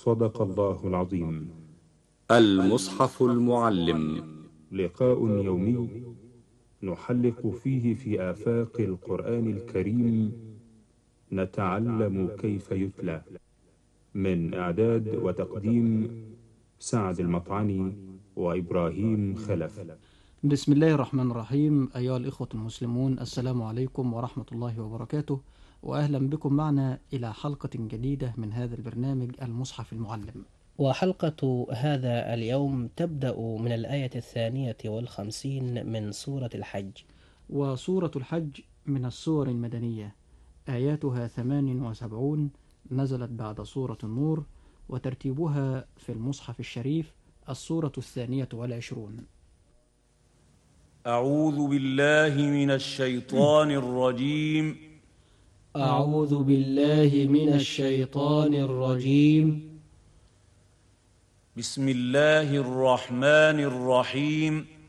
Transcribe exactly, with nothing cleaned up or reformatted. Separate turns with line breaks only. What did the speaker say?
صدق الله العظيم.
المصحف المعلم،
لقاء يومي نحلق فيه في آفاق القرآن الكريم، نتعلم كيف يتلى. من إعداد وتقديم سعد المطعني وإبراهيم خلف.
بسم الله الرحمن الرحيم. أيها الإخوة المسلمون، السلام عليكم ورحمة الله وبركاته، وأهلا بكم معنا إلى حلقة جديدة من هذا البرنامج المصحف المعلم.
وحلقة هذا اليوم تبدأ من الآية الثانية والخمسين من سورة الحج.
وسورة الحج من السور المدنية، آياتها ثمان وسبعون، نزلت بعد سورة النور، وترتيبها في المصحف الشريف السورة الثانية والعشرون.
أعوذ بالله من الشيطان الرجيم
أعوذ بالله من الشيطان الرجيم.
بسم الله الرحمن الرحيم